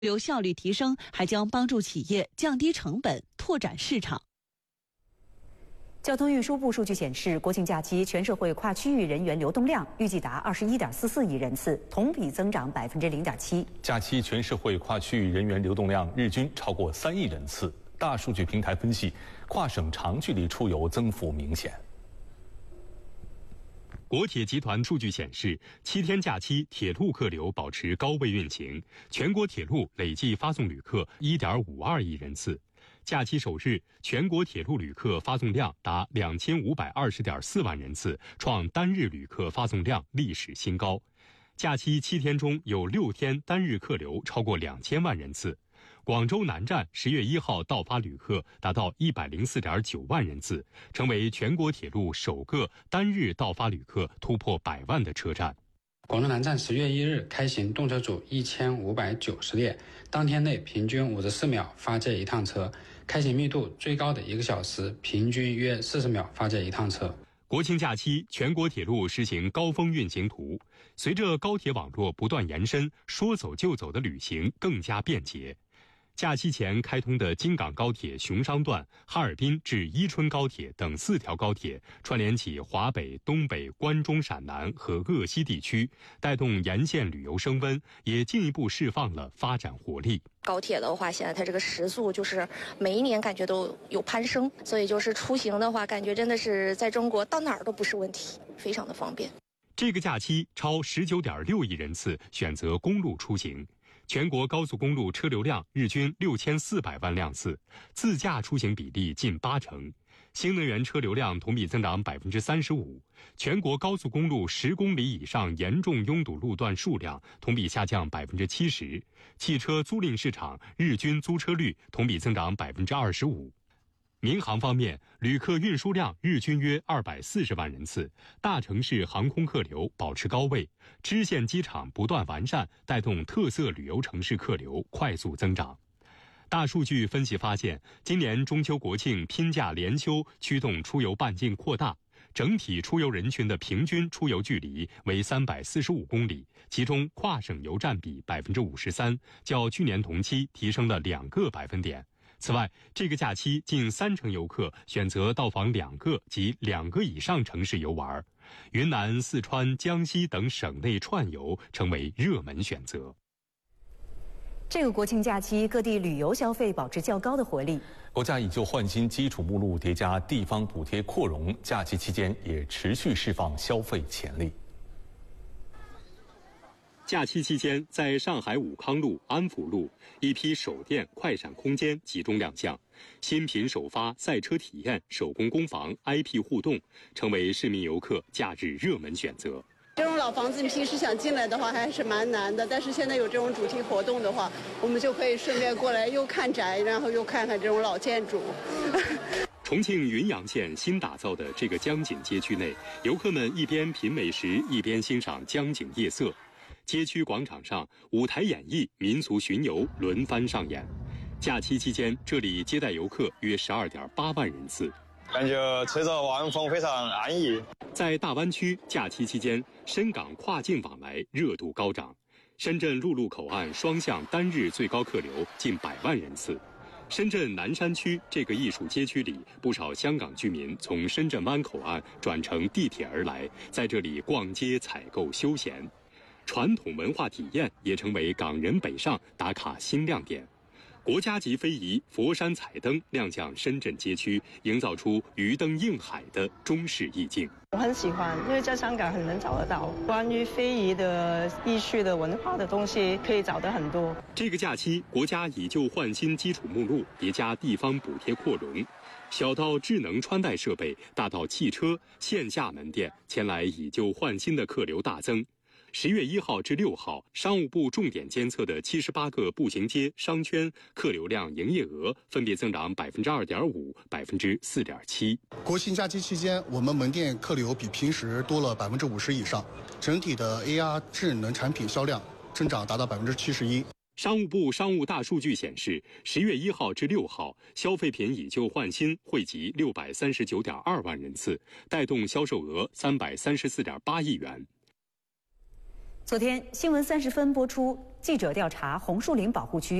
有效率提升，还将帮助企业降低成本，拓展市场。 交通运输部数据显示，国庆假期全社会跨区域人员流动量预计达21.44亿人次，同比增长0.7%。 假期全社会跨区域人员流动量日均超过3亿人次。大数据平台分析，跨省长距离出游增幅明显。 国铁集团数据显示，7天假期铁路客流保持高位运行，全国铁路累计发送旅客1.52亿人次。假期首日，全国铁路旅客发送量达2520.4万人次，创单日旅客发送量历史新高。假期7天中有6天单日客流超过2000万人次。广州南站10月1号到发旅客达到104.9万人次，成为全国铁路首个单日到发旅客突破100万的车站。 广州南站10月1日开行动车组1590列，当天内平均54秒发借一趟车，开行密度最高的1个小时平均约40秒发借一趟车。 国庆假期，全国铁路实行高峰运行图。随着高铁网络不断延伸，说走就走的旅行更加便捷。假期前开通的京港高铁熊商段、哈尔滨至伊春高铁等4条高铁，串联起华北、东北、关中、陕南和鄂西地区，带动沿线旅游升温，也进一步释放了发展活力。 高铁的话，现在它这个时速就是每一年感觉都有攀升，所以就是出行的话，感觉真的是在中国到哪儿都不是问题，非常的方便。 这个假期超19.6亿人次选择公路出行。全国高速公路车流量日均6400万辆次，自驾出行比例近80%，新能源车流量同比增长35%。全国高速公路10公里以上严重拥堵路段数量同比下降70%，汽车租赁市场日均租车率同比增长25%。民航方面，旅客运输量日均约240万人次，大城市航空客流保持高位，支线机场不断完善，带动特色旅游城市客流快速增长。大数据分析发现，今年中秋国庆拼假连休驱动出游半径扩大，整体出游人群的平均出游距离为345公里，其中跨省游占比53%，较去年同期提升了2个百分点。此外，这个假期近30%游客选择到访2个及2个以上城市游玩，云南、四川、江西等省内串游成为热门选择。 这个国庆假期，各地旅游消费保持较高的活力。 国家以旧换新基础目录叠加地方补贴扩容，假期期间也持续释放消费潜力。 假期期间，在上海武康路、安福路，一批手电、快闪空间集中亮相，新品首发、赛车体验、手工工坊、IP 互动，成为市民游客假日热门选择。 这种老房子，你平时想进来的话还是蛮难的，但是现在有这种主题活动的话，我们就可以顺便过来又看宅，然后又看看这种老建筑。 重庆云阳县新打造的这个江景街区内，游客们一边品美食，一边欣赏江景夜色。街区广场上，舞台演绎、民俗巡游轮番上演。假期期间，这里接待游客约12.8万人次。 感觉吹着晚风非常安逸。 在大湾区，假期期间，深港跨境往来热度高涨。深圳陆路口岸双向单日最高客流近100万人次。深圳南山区这个艺术街区里，不少香港居民从深圳湾口岸转乘地铁而来，在这里逛街、采购、休闲。传统文化体验也成为港人北上打卡新亮点。国家级非遗佛山彩灯亮相深圳街区，营造出鱼灯映海的中式意境。 我很喜欢，因为在香港很难找得到关于非遗的艺术的文化的东西，可以找得很多。 这个假期，国家以旧换新基础目录叠加地方补贴扩容，小到智能穿戴设备，大到汽车，线下门店前来以旧换新的客流大增。10月1号至6号，商务部重点监测的78个步行街、商圈客流量、营业额分别增长2.5%、4.7%。 国庆假期期间，我们门店客流比平时多了50%以上，整体的 AR 智能产品销量增长达到71%。 商务部商务大数据显示，10月1号至6号，消费品以旧换新惠及639.2万人次，带动销售额334.8亿元。 昨天，新闻30分播出，记者调查红树林保护区